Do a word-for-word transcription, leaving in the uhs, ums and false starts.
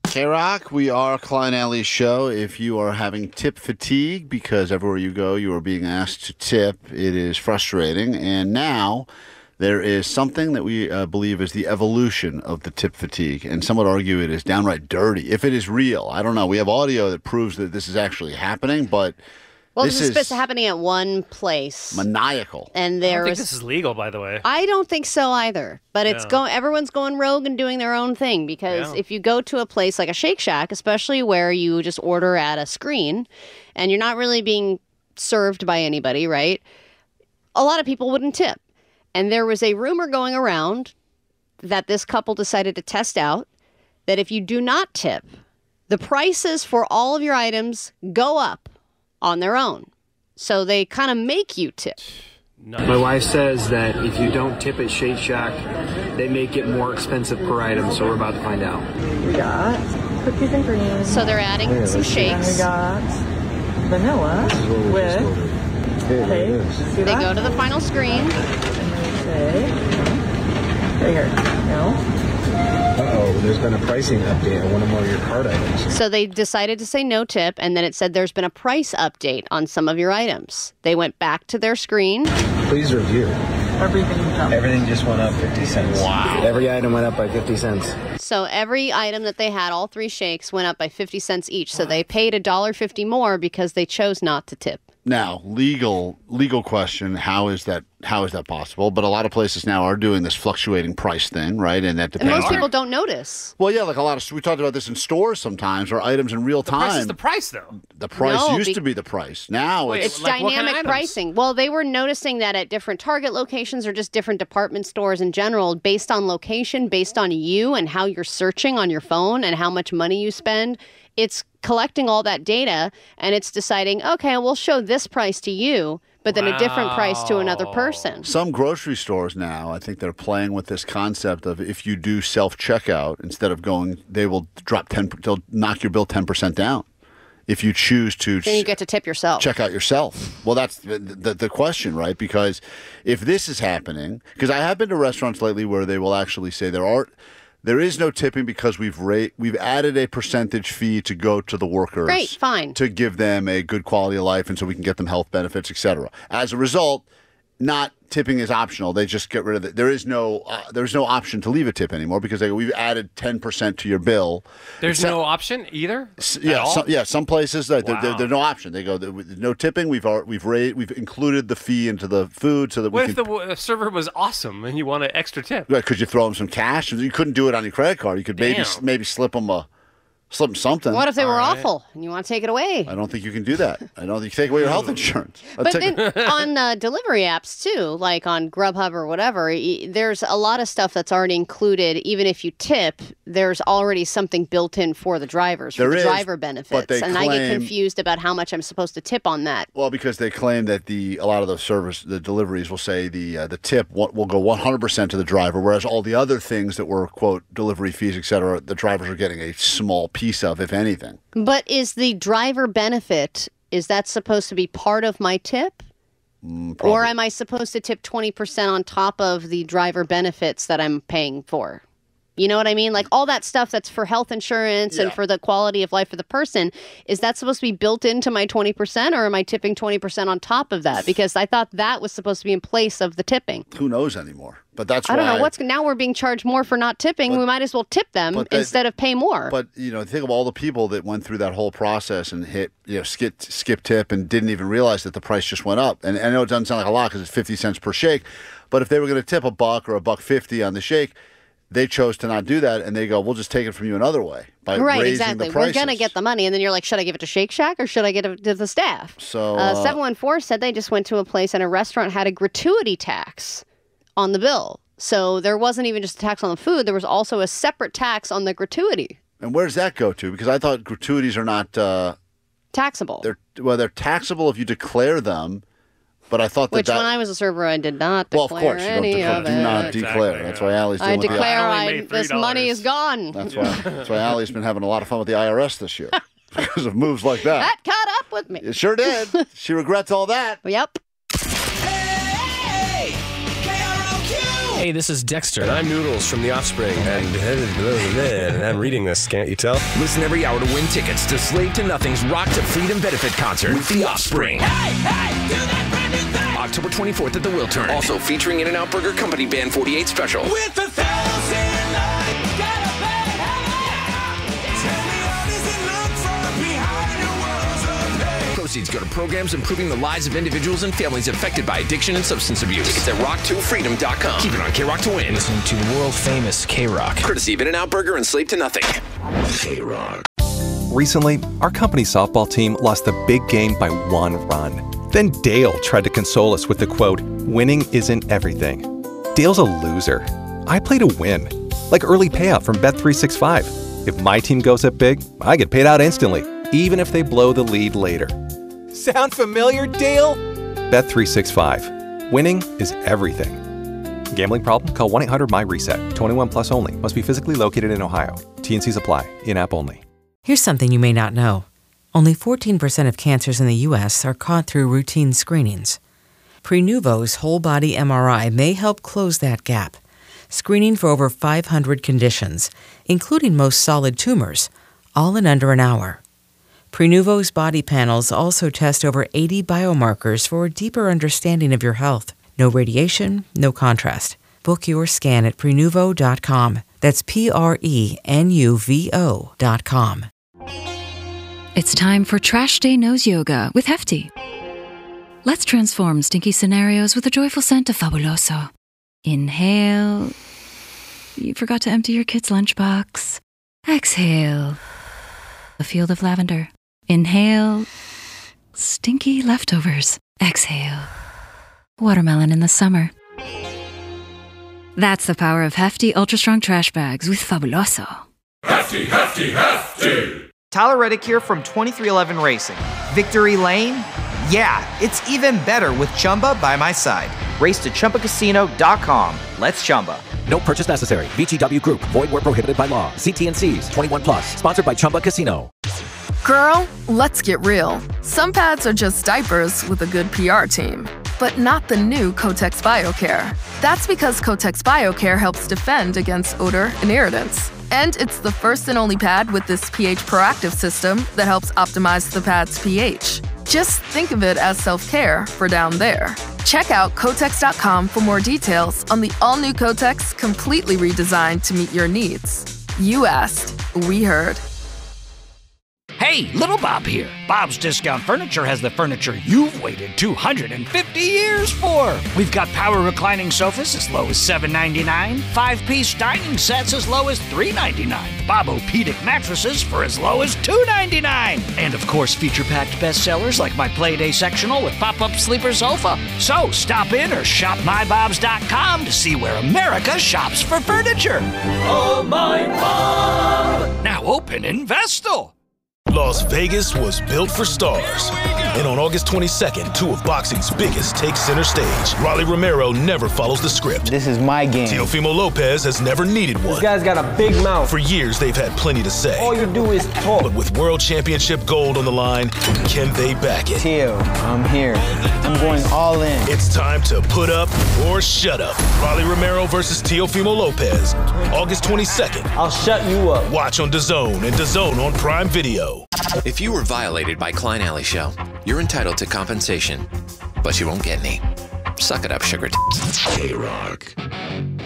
K-Rock, we are Klein Alley's show. If you are having tip fatigue because everywhere you go you are being asked to tip, it is frustrating. And now there is something that we uh, believe is the evolution of the tip fatigue. And some would argue it is downright dirty, if it is real. I don't know. We have audio that proves that this is actually happening, but well, this, this is, is supposed to happening at one place. Maniacal. And I don't there think is, this is legal, by the way. I don't think so either. But it's Yeah. going. Everyone's going rogue and doing their own thing because Yeah. if you go to a place like a Shake Shack, especially where you just order at a screen and you're not really being served by anybody, right? A lot of people wouldn't tip. And there was a rumor going around that this couple decided to test out that if you do not tip, the prices for all of your items go up on their own. So they kind of make you tip. Nice. My wife says that if you don't tip at Shake Shack, they make it more expensive per item, so we're about to find out. We got cookies and cream. So they're adding some And we shakes. got vanilla with cake. See They that? go to the final screen. Okay. Right here. No. Uh-oh, there's been a pricing update on one or more of your card items. So they decided to say no tip, and then it said there's been a price update on some of your items. They went back to their screen. Please review. Everything jumped. Everything just went up fifty cents. Wow. Every item went up by fifty cents. So every item that they had, all three shakes, went up by fifty cents each. So they paid one dollar fifty more because they chose not to tip. Now, legal legal question, how is that how is that possible? But a lot of places now are doing this fluctuating price thing, right? And that And depends. most on- people don't notice. Well, yeah, like a lot of we talked about this in stores sometimes, or items in real The price time. is the price, though. The price No, used be- to be the price. Now Wait, it's It's Like, what kind of dynamic items? pricing. Well, they were noticing that at different Target locations or just different department stores in general, based on location, based on you and how you're searching on your phone and how much money you spend, it's collecting all that data and it's deciding, okay, we'll show this price to you, but then a different price to another person. some grocery stores now. I think they're playing with this concept of if you do self checkout instead of going, they will drop ten. They'll knock your bill ten percent down if you choose to. Then you get to tip yourself. Check out yourself. Well, that's the, the, the question, right? Because if this is happening, because I have been to restaurants lately where they will actually say there are, there is no tipping because we've ra- we've added a percentage fee to go to the workers. Great, fine. To give them a good quality of life and so we can get them health benefits, et cetera. As a result, not tipping is optional. They just get rid of it. There is no uh, there's no option to leave a tip anymore because they go, we've added ten percent to your bill. There's Except- no option either? S- At Yeah, all? some, yeah. Some places like, there- there- Wow. there's no option. They go, there's no tipping. We've al- we've ra- we've included the fee into the food so that What we if can. the w- server was awesome and you want an extra tip? Right, could you throw them some cash? You couldn't do it on your credit card. You could maybe Damn. maybe slip them a slip 'em something. What if they were All right. awful and you want to take it away? I don't think you can do that. I don't think you take away your health insurance. I'll But take- then on uh, delivery apps too, like on Grubhub or whatever, y- there's a lot of stuff that's already included. Even if you tip, there's already something built in for the drivers, for There the is, driver but benefits. they And I get claim- confused about how much I'm supposed to tip on that. Well, because they claim that the a lot of the service, the deliveries will say the uh, the tip will, will go one hundred percent to the driver, whereas all the other things that were quote delivery fees, et cetera, the drivers are getting a small piece of, if anything. But is the driver benefit, is that supposed to be part of my tip? Mm, Or probably. am I supposed to tip twenty percent on top of the driver benefits that I'm paying for? You know what I mean? Like all that stuff that's for health insurance and Yeah. for the quality of life for the person, is that supposed to be built into my twenty percent or am I tipping twenty percent on top of that? Because I thought that was supposed to be in place of the tipping. Who knows anymore? But that's I don't why, know what's now we're being charged more for not tipping. But- we might as well tip them but that- instead of pay more. But you know, think of all the people that went through that whole process and hit, you know, skip skip tip and didn't even realize that the price just went up. And I know it doesn't sound like a lot because it's fifty cents per shake, but if they were going to tip a buck or a buck fifty on the shake, they chose to not do that, and they go, "We'll just take it from you another way by Right, raising exactly. the We're prices." gonna get the money, and then you're like, should I give it to Shake Shack or should I give it to the staff? So, uh, uh, seven one four said they just went to a place and a restaurant had a gratuity tax on the bill. So there wasn't even just a tax on the food; there was also a separate tax on the gratuity, And where does that go to? Because I thought gratuities are not uh, taxable. they're well, they're taxable if you declare them, but I thought that Which, that when I was a server, I did not well, declare of course, you don't any declare, of do it. not Exactly, declare. That's yeah. why Allie's doing I with the declare I only I, made this three money dollars. is gone. That's why. That's why Allie's been having a lot of fun with the I R S this year because of moves like that. That caught up with me. It sure did. She regrets all that. Yep. Hey, this is Dexter. And I'm Noodles from The Offspring. And man reading this, can't you tell? Listen every hour to win tickets to Slave to Nothing's Rock to Freedom benefit concert with The Offspring. Hey, hey, do that brand new thing! October twenty-fourth at the Wiltern. Also featuring In-N-Out Burger Company Band forty-eight Special. With a thousand lights, gotta pay, hey, tell me how does it look from behind your walls of hate? Proceeds go to programs improving the lives of individuals and families affected by addiction and substance abuse. Tickets at rock to freedom dot com. Keep it on K-Rock to win. Listen to world-famous K-Rock. Courtesy of In-N-Out Burger and Slave to Nothing. K-Rock. Recently, our company softball team lost the big game by one run. Then Dale tried to console us with the quote, "Winning isn't everything." Dale's a loser. I play to win. Like early payout from Bet three sixty-five. If my team goes up big, I get paid out instantly, even if they blow the lead later. Sound familiar, Dale? Bet three sixty-five. Winning is everything. Gambling problem? Call one eight hundred M Y reset. twenty-one plus only. Must be physically located in Ohio. T N Cs apply. In-app only. Here's something you may not know. Only fourteen percent of cancers in the U S are caught through routine screenings. Prenuvo's whole-body M R I may help close that gap, screening for over five hundred conditions, including most solid tumors, all in under an hour. Prenuvo's body panels also test over eighty biomarkers for a deeper understanding of your health. No radiation, no contrast. Book your scan at prenuvo dot com. That's P R E N U V O dot com. It's time for Trash Day Nose Yoga with Hefty. Let's transform stinky scenarios with a joyful scent of Fabuloso. Inhale. You forgot to empty your kid's lunchbox. Exhale. A field of lavender. Inhale. Stinky leftovers. Exhale. Watermelon in the summer. That's the power of Hefty Ultra Strong Trash Bags with Fabuloso. Hefty, Hefty, Hefty! Tyler Reddick here from twenty-three eleven Racing. Victory Lane? Yeah, it's even better with Chumba by my side. Race to Chumba Casino dot com. Let's Chumba. No purchase necessary. V G W Group. Void where prohibited by law. See T N Cs. twenty-one plus. Sponsored by Chumba Casino. Girl, let's get real. Some pads are just diapers with a good P R team. But not the new Kotex BioCare. That's because Kotex BioCare helps defend against odor and irritants. And it's the first and only pad with this pH proactive system that helps optimize the pad's pH. Just think of it as self-care for down there. Check out Kotex dot com for more details on the all-new Kotex, completely redesigned to meet your needs. You asked, we heard. Hey, Little Bob here. Bob's Discount Furniture has the furniture you've waited two hundred fifty years for. We've got power reclining sofas as low as seven ninety-nine, five-piece dining sets as low as three ninety-nine, Bob-O-Pedic mattresses for as low as two ninety-nine, and of course feature-packed bestsellers like my Playday sectional with pop-up sleeper sofa. So stop in or shop my bobs dot com to see where America shops for furniture. Oh, my Bob! Now open in Vestal. Las Vegas was built for stars. And on August twenty-second, two of boxing's biggest take center stage. Rolly Romero never follows the script. This is my game. Teofimo Lopez has never needed one. This guy's got a big mouth. For years, they've had plenty to say. All you do is talk. But with world championship gold on the line, can they back it? Teo, I'm here. I'm going all in. It's time to put up or shut up. Rolly Romero versus Teofimo Lopez. August twenty-second. I'll shut you up. Watch on DAZN and DAZN on Prime Video. If you were violated by Klein Alley Show, you're entitled to compensation, but you won't get any. Suck it up, sugar. K-Rock.